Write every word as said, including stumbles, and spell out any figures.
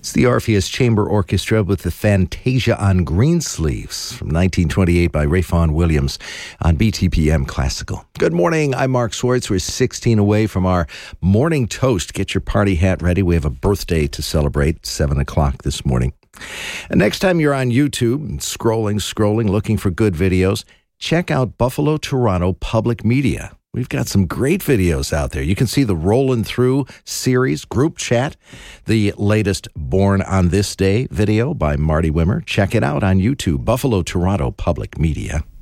It's the Orpheus Chamber Orchestra with the Fantasia on Greensleeves from nineteen twenty-eight by Ray Vaughan Williams on B T P M Classical. Good morning. I'm Mark Swartz. We're sixteen away from our morning toast. Get your party hat ready. We have a birthday to celebrate, seven o'clock this morning. And next time you're on YouTube, scrolling, scrolling, looking for good videos, check out Buffalo Toronto Public Media. We've got some great videos out there. You can see the Rollin' Through series, group chat, the latest Born on This Day video by Marty Wimmer. Check it out on YouTube, Buffalo Toronto Public Media.